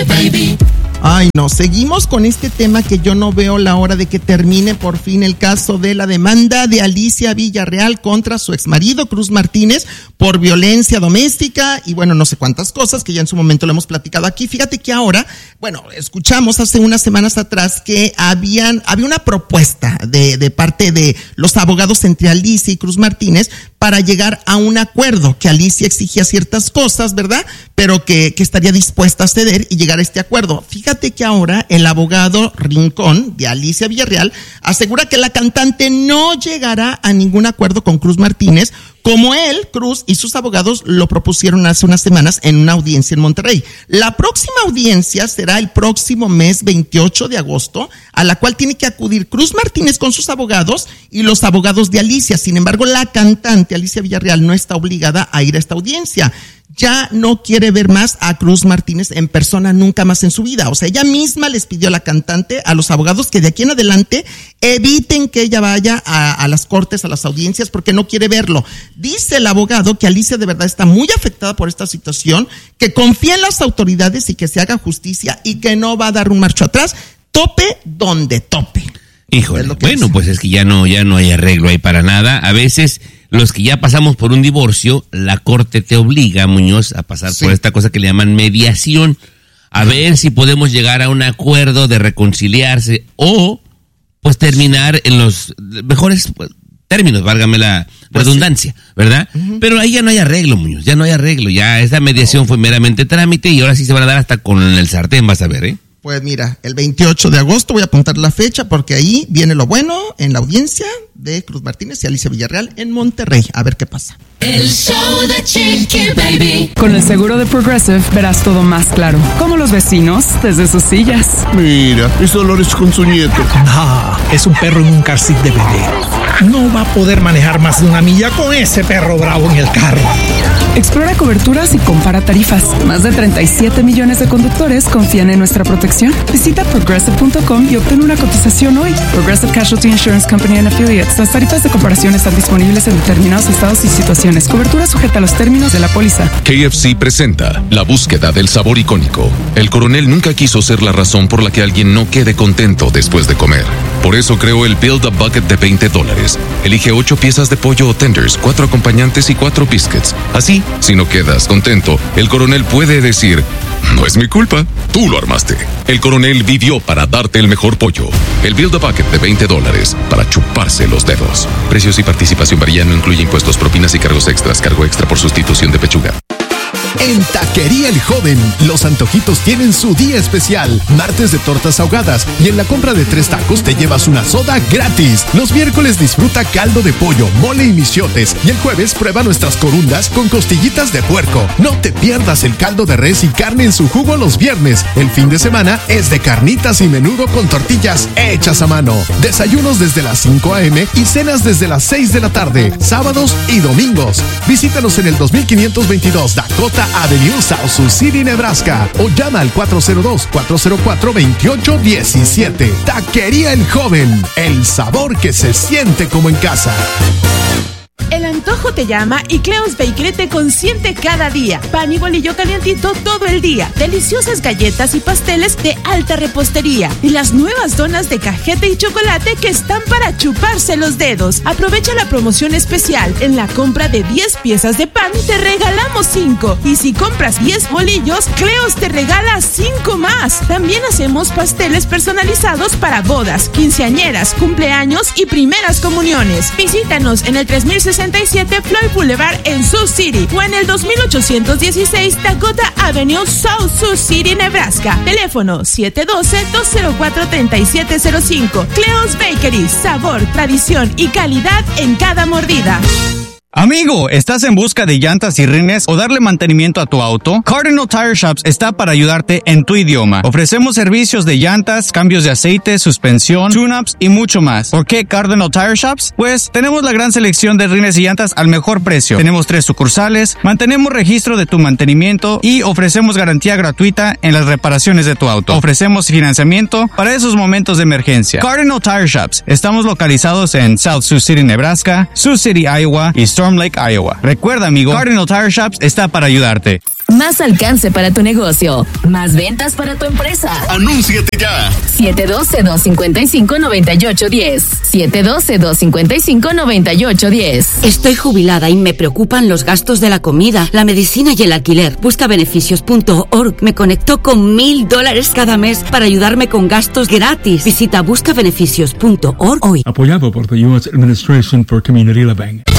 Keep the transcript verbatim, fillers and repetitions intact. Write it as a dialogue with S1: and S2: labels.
S1: baby.
S2: Ay, no, seguimos con este tema que yo no veo la hora de que termine por fin el caso de la demanda de Alicia Villarreal contra su exmarido Cruz Martínez por violencia doméstica y bueno, no sé cuántas cosas que ya en su momento lo hemos platicado aquí. Fíjate que ahora, bueno, escuchamos hace unas semanas atrás que habían, había una propuesta de, de parte de los abogados entre Alicia y Cruz Martínez para llegar a un acuerdo, que Alicia exigía ciertas cosas, ¿verdad? Pero que, que estaría dispuesta a ceder y llegar a este acuerdo. Fíjate que ahora el abogado Rincón de Alicia Villarreal asegura que la cantante no llegará a ningún acuerdo con Cruz Martínez, como él, Cruz y sus abogados lo propusieron hace unas semanas en una audiencia en Monterrey. La próxima audiencia será el próximo mes veintiocho de agosto, a la cual tiene que acudir Cruz Martínez con sus abogados y los abogados de Alicia. Sin embargo, la cantante Alicia Villarreal no está obligada a ir a esta audiencia. Ya no quiere ver más a Cruz Martínez en persona nunca más en su vida. O sea, ella misma les pidió a la cantante, a los abogados, que de aquí en adelante eviten que ella vaya a, a las cortes, a las audiencias, porque no quiere verlo. Dice el abogado que Alicia de verdad está muy afectada por esta situación, que confía en las autoridades y que se haga justicia y que no va a dar un marcho atrás, tope donde tope.
S3: Híjole, bueno, pues es que ya no, ya no hay arreglo ahí para nada. A veces los que ya pasamos por un divorcio, la corte te obliga, Muñoz, a pasar sí. por esta cosa que le llaman mediación, a ver si podemos llegar a un acuerdo de reconciliarse o pues terminar en los mejores pues, términos, válgame la pues redundancia, sí. ¿verdad? Uh-huh. Pero ahí ya no hay arreglo, Muñoz, ya no hay arreglo, ya esa mediación no. fue meramente trámite y ahora sí se van a dar hasta con el sartén, vas a ver, ¿eh?
S2: Pues mira, el veintiocho de agosto voy a apuntar la fecha porque ahí viene lo bueno en la audiencia de Cruz Martínez y Alicia Villarreal en Monterrey. A ver qué pasa.
S1: El show de Chiqui Baby.
S4: Con el seguro de Progressive verás todo más claro. Como los vecinos desde sus sillas.
S5: Mira, es Dolores con su nieto.
S6: Ah, es un perro en un car seat de bebé. No va a poder manejar más de una milla con ese perro bravo en el carro.
S4: Explora coberturas y compara tarifas. Más de treinta y siete millones de conductores confían en nuestra protección. Visita progressive punto com y obtén una cotización hoy. Progressive Casualty Insurance Company and Affiliates. Las tarifas de comparación están disponibles en determinados estados y situaciones. Cobertura sujeta a los términos de la póliza.
S7: K F C presenta la búsqueda del sabor icónico. El coronel nunca quiso ser la razón por la que alguien no quede contento después de comer. Por eso creó el Build a Bucket de veinte dólares. Elige ocho piezas de pollo o tenders, cuatro acompañantes y cuatro biscuits. Así, si no quedas contento, el coronel puede decir: no es mi culpa, tú lo armaste. El coronel vivió para darte el mejor pollo. El Build a Bucket de veinte dólares para chuparse los dedos. Precios y participación varían, no incluye impuestos, propinas y cargos extras. Cargo extra por sustitución de pechuga.
S8: En Taquería El Joven, los antojitos tienen su día especial. Martes de tortas ahogadas y en la compra de tres tacos te llevas una soda gratis. Los miércoles disfruta caldo de pollo, mole y michiotes. Y el jueves prueba nuestras corundas con costillitas de puerco. No te pierdas el caldo de res y carne en su jugo los viernes. El fin de semana es de carnitas y menudo con tortillas hechas a mano. Desayunos desde las cinco a.m. y cenas desde las seis de la tarde, sábados y domingos. Visítanos en el dos mil quinientos veintidós Dakota Avenue, South Sioux City, Nebraska, o llama al cuatro cero dos, cuatro cero cuatro, dos ocho uno siete. Taquería El Joven, el sabor que se siente como en casa.
S9: El antojo te llama y Cleo's Bakery te consiente cada día. Pan y bolillo calientito todo el día. Deliciosas galletas y pasteles de alta repostería. Y las nuevas donas de cajeta y chocolate que están para chuparse los dedos. Aprovecha la promoción especial. En la compra de diez piezas de pan te regalamos cinco. Y si compras diez bolillos, Cleo's te regala cinco más. También hacemos pasteles personalizados para bodas, quinceañeras, cumpleaños y primeras comuniones. Visítanos en el tres mil sesenta y siete Floyd Boulevard en Sioux City o en el dos mil ochocientos dieciséis Dakota Avenue, South Sioux City, Nebraska. Teléfono siete uno dos, dos cero cuatro, tres siete cero cinco. Cleo's Bakery, sabor, tradición y calidad en cada mordida.
S10: Amigo, ¿estás en busca de llantas y rines o darle mantenimiento a tu auto? Cardinal Tire Shops está para ayudarte en tu idioma. Ofrecemos servicios de llantas, cambios de aceite, suspensión, tune-ups y mucho más. ¿Por qué Cardinal Tire Shops? Pues tenemos la gran selección de rines y llantas al mejor precio. Tenemos tres sucursales, mantenemos registro de tu mantenimiento y ofrecemos garantía gratuita en las reparaciones de tu auto. Ofrecemos financiamiento para esos momentos de emergencia. Cardinal Tire Shops. Estamos localizados en South Sioux City, Nebraska, Sioux City, Iowa y Storm Storm Lake, Iowa. Recuerda, amigo, Cardinal Tire Shops está para ayudarte.
S1: Más alcance para tu negocio. Más ventas para tu empresa.
S5: ¡Anúnciate ya!
S1: siete uno dos, dos cinco cinco, nueve ocho uno cero. siete uno dos, dos cinco cinco, nueve ocho uno cero.
S11: Estoy jubilada y me preocupan los gastos de la comida, la medicina y el alquiler. busca beneficios punto org me conectó con mil dólares cada mes para ayudarme con gastos gratis. Visita busca beneficios punto org hoy.
S12: Apoyado por the U S Administration for Community Living.